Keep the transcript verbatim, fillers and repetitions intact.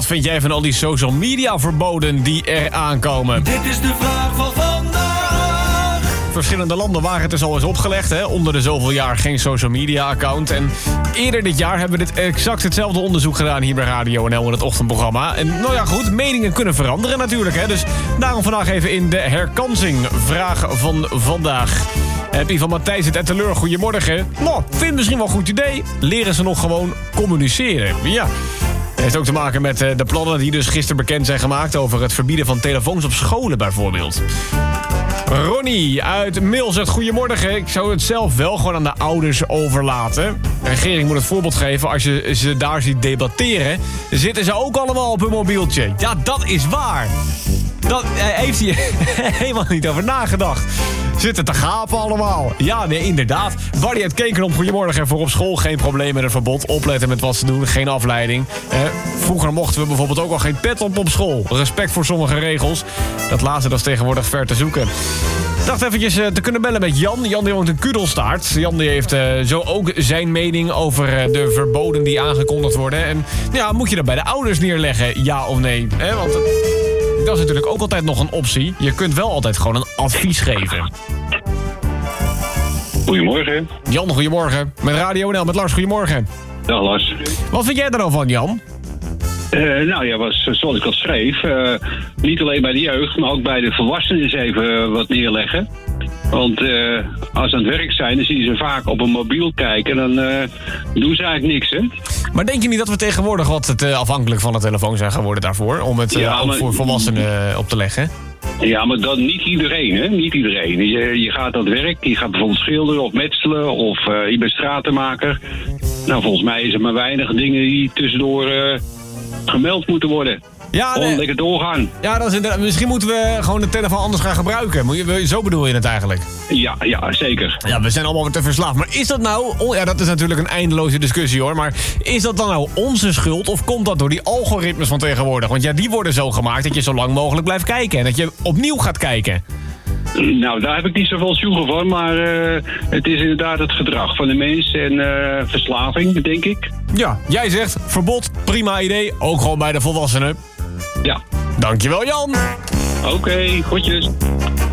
Wat vind jij van al die social media verboden die er aankomen? Dit is de vraag van vandaag. Verschillende landen waren het dus al eens opgelegd, hè? Onder de zoveel jaar geen social media account. En eerder dit jaar hebben we dit exact hetzelfde onderzoek gedaan hier bij Radio N L in het ochtendprogramma. En nou ja, goed, meningen kunnen veranderen natuurlijk, hè? Dus daarom vandaag even in de herkansing. Vraag van vandaag. Happy van Matthijs uit Etteleur, goedemorgen. Nou, vind misschien wel een goed idee. Leren ze nog gewoon communiceren? Ja. Het heeft ook te maken met de plannen die dus gisteren bekend zijn gemaakt over het verbieden van telefoons op scholen bijvoorbeeld. Ronnie uit Mil zegt goedemorgen. Ik zou het zelf wel gewoon aan de ouders overlaten. De regering moet het voorbeeld geven. Als je ze daar ziet debatteren, zitten ze ook allemaal op hun mobieltje. Ja, dat is waar. Dat heeft hij helemaal niet over nagedacht. Zitten te gapen allemaal. Ja, nee, inderdaad. Barry uit Kekerom, goedemorgen. Voor op school geen probleem met een verbod. Opletten met wat ze doen, geen afleiding. Eh, vroeger mochten we bijvoorbeeld ook al geen pet op op school. Respect voor sommige regels. Dat laatste dat is tegenwoordig ver te zoeken. Ik dacht eventjes uh, te kunnen bellen met Jan. Jan die woont in Kudelstaart. Jan die heeft uh, zo ook zijn mening over uh, de verboden die aangekondigd worden. En ja, moet je dat bij de ouders neerleggen, ja of nee? Eh, want... Uh, dat is natuurlijk ook altijd nog een optie. Je kunt wel altijd gewoon een advies geven. Goedemorgen. Jan, goedemorgen. Met Radio N L, met Lars, goedemorgen. Dag Lars. Wat vind jij er dan van, Jan? Uh, nou ja, was, zoals ik al schreef, uh, niet alleen bij de jeugd, maar ook bij de volwassenen eens even wat neerleggen. Want uh, als ze aan het werk zijn, dan zie je ze vaak op een mobiel kijken. Dan uh, doen ze eigenlijk niks, hè? Maar denk je niet dat we tegenwoordig wat te afhankelijk van de telefoon zijn geworden daarvoor? Om het uh, ja, ook maar, voor volwassenen uh, op te leggen? Ja, maar dat niet iedereen, hè? Niet iedereen. Je, je gaat aan het werk, je gaat bijvoorbeeld schilderen of metselen of uh, je bent stratenmaker. Nou, volgens mij is er maar weinig dingen die tussendoor uh, gemeld moeten worden. Ja, Gewoon nee. lekker doorgaan. Ja, dat is inderdaad, misschien moeten we gewoon de telefoon anders gaan gebruiken. Moet je, zo bedoel je het eigenlijk? Ja, ja, zeker. Ja, we zijn allemaal weer te verslaafd. Maar is dat nou... Oh, ja, dat is natuurlijk een eindeloze discussie, hoor. Maar is dat dan nou onze schuld of komt dat door die algoritmes van tegenwoordig? Want ja, die worden zo gemaakt dat je zo lang mogelijk blijft kijken. En dat je opnieuw gaat kijken. Nou, daar heb ik niet zoveel sjoegen van. Maar uh, het is inderdaad het gedrag van de mens en uh, verslaving, denk ik. Ja, jij zegt verbod, prima idee. Ook gewoon bij de volwassenen. Ja. Dankjewel, Jan. Oké, okay, groetjes.